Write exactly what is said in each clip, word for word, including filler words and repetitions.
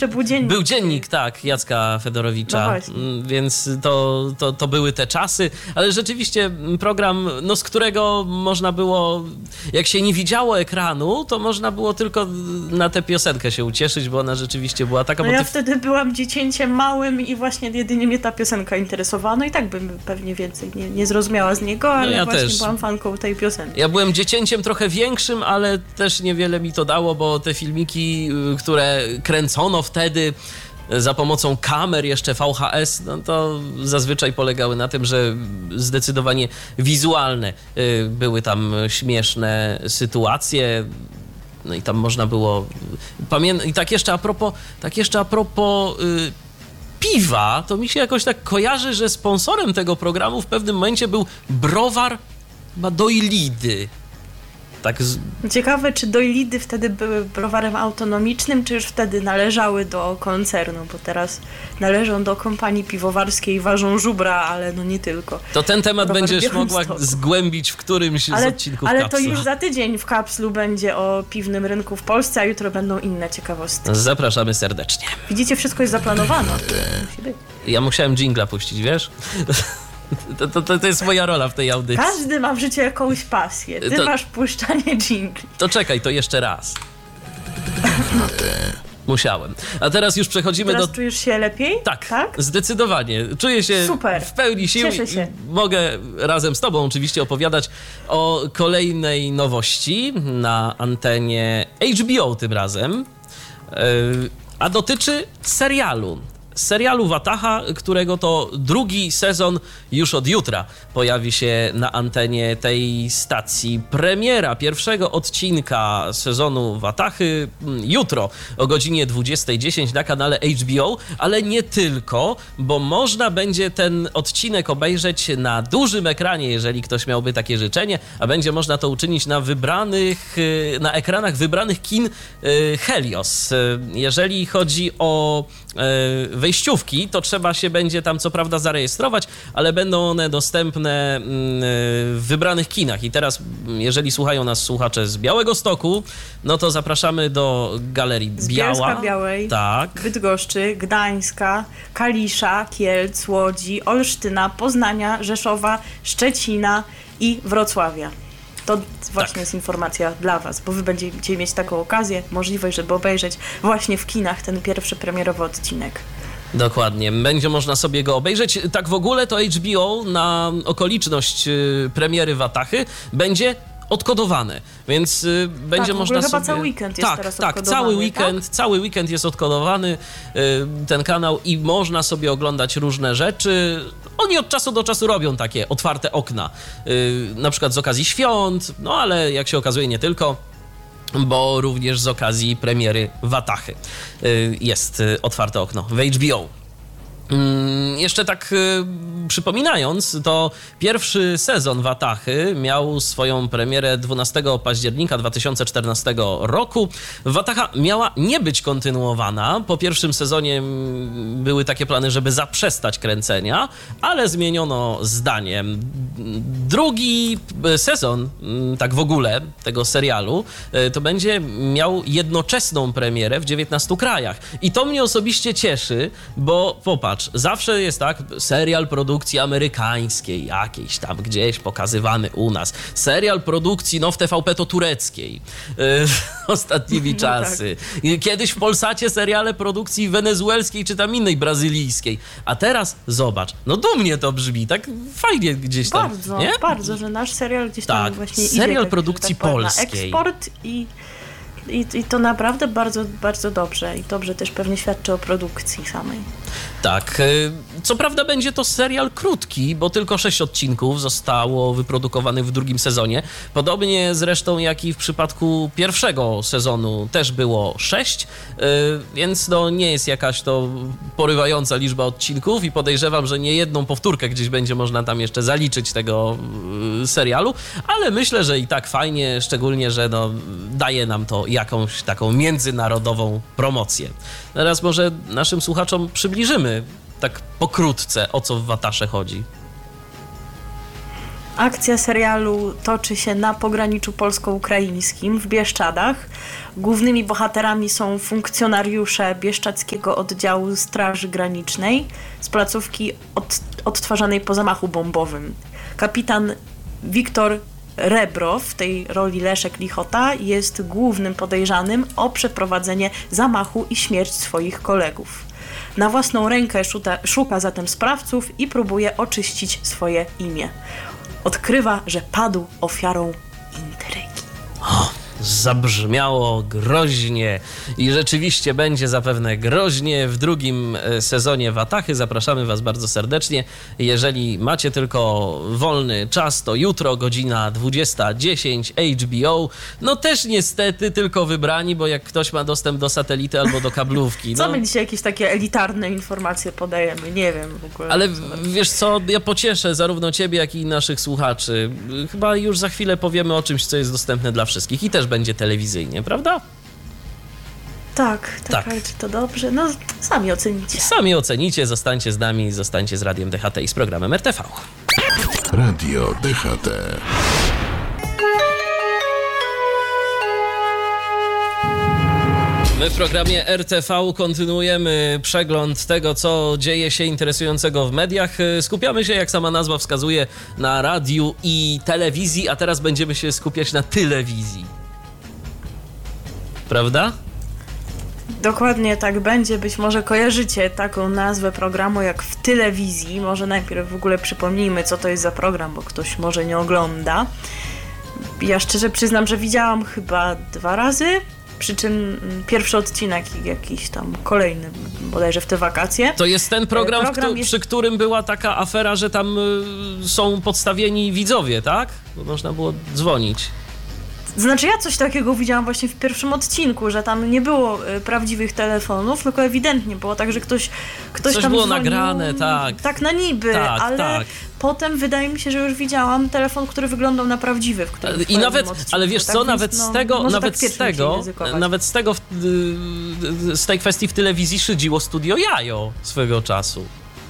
jeszcze był dziennik. Był dziennik, tak, Jacka Fedorowicza, no więc to, to, to były te czasy, ale rzeczywiście program, no z którego można było, jak się nie widziało ekranu, to można było tylko na tę piosenkę się ucieszyć, bo ona rzeczywiście była taka... No bo ja ty... wtedy byłam dziecięciem małym i właśnie jedynie mnie ta piosenka interesowała, no i tak bym pewnie więcej nie, nie zrozumiała z niego, ale no ja właśnie też byłam fanką tej piosenki. Ja byłem dziecięciem trochę większym, ale też niewiele mi to dało, bo te filmiki, które kręcono wtedy za pomocą kamer jeszcze V H S, no to zazwyczaj polegały na tym, że zdecydowanie wizualne były tam śmieszne sytuacje. No i tam można było... Pamię... I tak jeszcze a propos, tak jeszcze a propos yy, piwa, to mi się jakoś tak kojarzy, że sponsorem tego programu w pewnym momencie był browar chyba Dojlidy. Tak z... Ciekawe, czy Dojlidy wtedy były browarem autonomicznym, czy już wtedy należały do koncernu, bo teraz należą do kompanii piwowarskiej, ważą żubra, ale no nie tylko. To ten temat Browar będziesz mogła Stoku. zgłębić w którymś ale, z odcinków Ale Kapsla. to już za tydzień w Kapslu będzie o piwnym rynku w Polsce, a jutro będą inne ciekawostki. Zapraszamy serdecznie. Widzicie, wszystko jest zaplanowane. Musi być. Ja musiałem dżingla puścić, wiesz? To, to, to jest moja rola w tej audycji. Każdy ma w życiu jakąś pasję. Ty to, masz puszczanie dżingli. To czekaj, to jeszcze raz. Musiałem. A teraz już przechodzimy teraz do... czujesz się lepiej? Tak, tak, zdecydowanie. Czuję się Super. w pełni sił. Cieszę się. Mogę razem z tobą oczywiście opowiadać o kolejnej nowości na antenie H B O tym razem. A dotyczy serialu. serialu Wataha, którego to drugi sezon już od jutra pojawi się na antenie tej stacji. Premiera pierwszego odcinka sezonu Watachy jutro o godzinie dwudziestej dziesięć na kanale H B O, ale nie tylko, bo można będzie ten odcinek obejrzeć na dużym ekranie, jeżeli ktoś miałby takie życzenie, a będzie można to uczynić na wybranych, na ekranach wybranych kin Helios. Jeżeli chodzi o wejściówki, to trzeba się będzie tam co prawda zarejestrować, ale będą one dostępne w wybranych kinach. I teraz, jeżeli słuchają nas słuchacze z Białegostoku, no to zapraszamy do Galerii z Biała. Bielska Białej, tak. Bydgoszczy, Gdańska, Kalisza, Kielc, Łodzi, Olsztyna, Poznania, Rzeszowa, Szczecina i Wrocławia. To właśnie tak. jest informacja dla was, bo wy będziecie mieć taką okazję, możliwość, żeby obejrzeć właśnie w kinach ten pierwszy premierowy odcinek. Dokładnie. Będzie można sobie go obejrzeć. Tak w ogóle to H B O na okoliczność premiery Watachy będzie odkodowane, więc y, będzie tak, można chyba sobie... cały weekend jest tak, teraz tak, odkodowany. cały weekend, tak? cały weekend jest odkodowany y, ten kanał i można sobie oglądać różne rzeczy. Oni od czasu do czasu robią takie otwarte okna, y, na przykład z okazji świąt, no ale jak się okazuje nie tylko, bo również z okazji premiery Watachy y, jest y, otwarte okno w H B O. Jeszcze tak y, przypominając, to pierwszy sezon Watachy miał swoją premierę dwunastego października dwa tysiące czternastego roku. Wataha miała nie być kontynuowana. Po pierwszym sezonie były takie plany, żeby zaprzestać kręcenia, ale zmieniono zdanie. Drugi sezon, tak w ogóle, tego serialu, to będzie miał jednoczesną premierę w dziewiętnastu krajach. I to mnie osobiście cieszy, bo popatrz, zawsze jest tak, serial produkcji amerykańskiej, jakiejś tam gdzieś pokazywany u nas. Serial produkcji, no w T V P to tureckiej. Yy, ostatnimi no czasy. Tak. Kiedyś w Polsacie seriale produkcji wenezuelskiej czy tam innej, brazylijskiej. A teraz zobacz, no dumnie to brzmi, tak fajnie gdzieś tam. Bardzo, nie? bardzo, że nasz serial gdzieś tak, tam właśnie serial idzie, tak, produkcji tak polskiej. Na eksport i... I, I to naprawdę bardzo, bardzo dobrze. I dobrze też pewnie świadczy o produkcji samej. Tak. Co prawda będzie to serial krótki, bo tylko sześć odcinków zostało wyprodukowanych w drugim sezonie. Podobnie zresztą jak i w przypadku pierwszego sezonu też było sześć, więc no nie jest jakaś to porywająca liczba odcinków i podejrzewam, że nie jedną powtórkę gdzieś będzie można tam jeszcze zaliczyć tego serialu, ale myślę, że i tak fajnie, szczególnie, że no daje nam to jakąś taką międzynarodową promocję. Teraz może naszym słuchaczom przybliżymy tak pokrótce, o co w Watasze chodzi. Akcja serialu toczy się na pograniczu polsko-ukraińskim w Bieszczadach. Głównymi bohaterami są funkcjonariusze bieszczadzkiego oddziału Straży Granicznej z placówki od, odtwarzanej po zamachu bombowym. Kapitan Wiktor Rebro, w tej roli Leszek Lichota, jest głównym podejrzanym o przeprowadzenie zamachu i śmierć swoich kolegów. Na własną rękę szuka, szuka zatem sprawców i próbuje oczyścić swoje imię. Odkrywa, że padł ofiarą intrygi. O, zabrzmiało groźnie i rzeczywiście będzie zapewne groźnie w drugim sezonie Watachy. Zapraszamy Was bardzo serdecznie. Jeżeli macie tylko wolny czas, to jutro godzina dwudziesta dziesięć H B O. No też niestety tylko wybrani, bo jak ktoś ma dostęp do satelity albo do kablówki. Co no... my dzisiaj jakieś takie elitarne informacje podajemy? Nie wiem w ogóle. Ale wiesz co, ja pocieszę zarówno ciebie, jak i naszych słuchaczy. Chyba już za chwilę powiemy o czymś, co jest dostępne dla wszystkich i też będzie telewizyjnie, prawda? Tak, tak, Tak. ale czy to dobrze? No, sami ocenicie. Sami ocenicie, zostańcie z nami, zostańcie z Radiem D H T i z programem R T V. Radio D H T. My w programie R T V kontynuujemy przegląd tego, co dzieje się interesującego w mediach. Skupiamy się, jak sama nazwa wskazuje, na radiu i telewizji, a teraz będziemy się skupiać na telewizji. Prawda? Dokładnie tak będzie. Być może kojarzycie taką nazwę programu jak w telewizji. Może najpierw w ogóle przypomnijmy, co to jest za program, bo ktoś może nie ogląda. Ja szczerze przyznam, że widziałam chyba dwa razy, przy czym pierwszy odcinek i jakiś tam kolejny, bodajże w te wakacje. To jest ten program, program kto, jest... przy którym była taka afera, że tam y, są podstawieni widzowie, tak? Bo można było dzwonić. Znaczy ja coś takiego widziałam właśnie w pierwszym odcinku, że tam nie było y, prawdziwych telefonów, tylko ewidentnie było tak, że ktoś, ktoś Coś tam było dzwonił, nagrane, tak. Tak na niby, Tak, ale tak. potem wydaje mi się, że już widziałam telefon, który wyglądał na prawdziwy, w którym I nawet, odcinku, ale wiesz tak co, więc, nawet no, z tego, może nawet tak z pierwszym tego, się językować. nawet z tego, y, z tej kwestii w telewizji szydziło Studio Jajo swego czasu.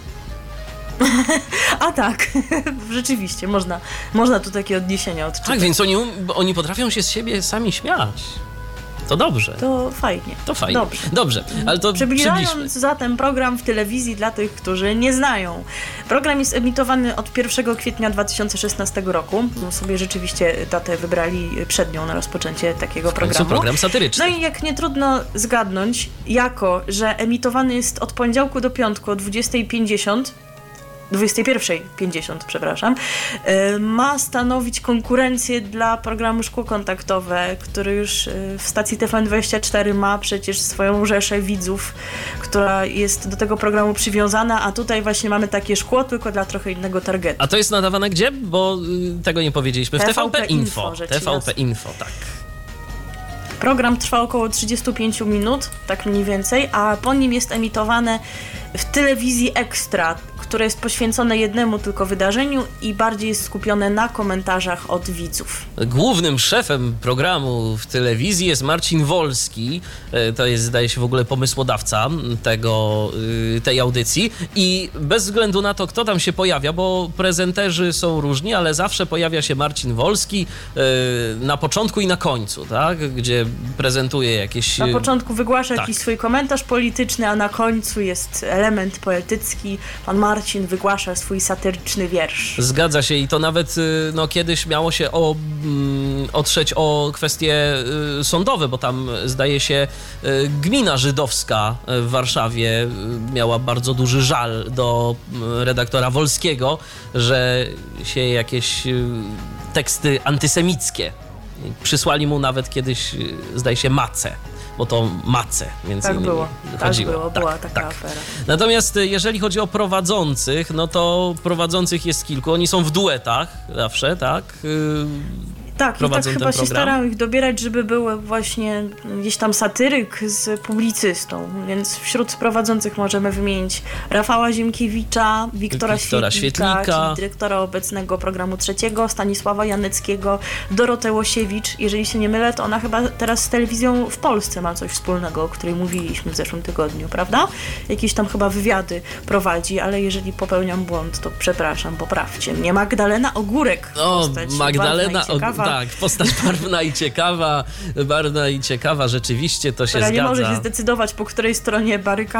A tak, rzeczywiście, można, można tu takie odniesienia odczytać. Tak, więc oni, oni potrafią się z siebie sami śmiać. To dobrze. To fajnie. To fajnie. Dobrze. Dobrze, ale to Przybliżając przybliżmy. zatem program w telewizji dla tych, którzy nie znają. Program jest emitowany od pierwszego kwietnia dwa tysiące szesnastego roku. No sobie rzeczywiście datę wybrali przednią na rozpoczęcie takiego W końcu programu. program satyryczny. No i jak nie trudno zgadnąć, jako że emitowany jest od poniedziałku do piątku o dwudziesta pięćdziesiąt, dwudziesta pierwsza pięćdziesiąt, przepraszam, yy, ma stanowić konkurencję dla programu Szkło Kontaktowe, który już yy, w stacji T V N dwadzieścia cztery ma przecież swoją rzeszę widzów, która jest do tego programu przywiązana, a tutaj właśnie mamy takie szkło, tylko dla trochę innego targetu. A to jest nadawane gdzie? Bo y, tego nie powiedzieliśmy. W T T V V P P Info. Info, rzecz T V P jasna. Info, tak. Program trwa około trzydzieści pięć minut, tak mniej więcej, a po nim jest emitowane w telewizji Ekstra, które jest poświęcone jednemu tylko wydarzeniu i bardziej jest skupione na komentarzach od widzów. Głównym szefem programu w telewizji jest Marcin Wolski. To jest, zdaje się, w ogóle pomysłodawca tego, tej audycji. I bez względu na to, kto tam się pojawia, bo prezenterzy są różni, ale zawsze pojawia się Marcin Wolski na początku i na końcu, tak? Gdzie prezentuje jakieś... Na początku wygłasza tak. jakiś swój komentarz polityczny, a na końcu jest element poetycki. Pan Marcin wygłasza swój satyryczny wiersz. Zgadza się i to nawet no, kiedyś miało się o, mm, otrzeć o kwestie y, sądowe, bo tam zdaje się y, gmina żydowska w Warszawie y, miała bardzo duży żal do y, redaktora Wolskiego, że się jakieś y, teksty antysemickie. Przysłali mu nawet kiedyś, y, zdaje się, macę. Bo to mace między Tak innymi było, chodziło. tak było, Tak, była taka tak. afera. Natomiast jeżeli chodzi o prowadzących, no to prowadzących jest kilku. Oni są w duetach zawsze, tak? Tak, i tak prowadzą chyba ten się program. staram ich dobierać, żeby był właśnie gdzieś tam satyryk z publicystą, więc wśród prowadzących możemy wymienić Rafała Ziemkiewicza, Wiktora, Wiktora Świetlika, Świetlika. czyli dyrektora obecnego Programu Trzeciego, Stanisława Janeckiego, Dorotę Łosiewicz. Jeżeli się nie mylę, to ona chyba teraz z telewizją w Polsce ma coś wspólnego, o której mówiliśmy w zeszłym tygodniu, prawda? Jakieś tam chyba wywiady prowadzi, ale jeżeli popełniam błąd, to przepraszam, poprawcie mnie. Magdalena Ogórek. O, postać Magdalena, barwna i ciekawa, o, tak, postać barwna i ciekawa, barwna i ciekawa, rzeczywiście to się która nie zgadza. może się zdecydować, po której stronie barykady